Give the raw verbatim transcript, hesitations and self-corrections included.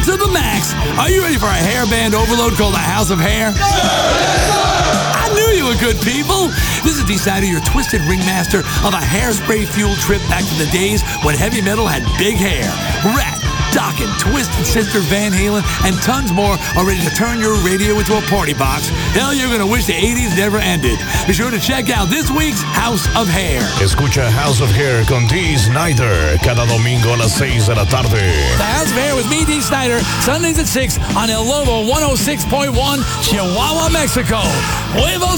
to the max. Are you ready for a hairband overload called the House of Hair? I knew you were good people. This is Dee Snider, your twisted ringmaster of a hairspray-fueled trip back to the days when heavy metal had big hair. Rat, Dokken, Twisted Sister, Van Halen, and tons more are ready to turn your radio into a party box. Hell, you're going to wish the eighties never ended. Be sure to check out this week's House of Hair. Escucha House of Hair con Dee Snider cada domingo a las seis de la tarde. The House of Hair with me, Dee Snider, Sundays at six on El Lobo one oh six point one, Chihuahua, Mexico. Huevos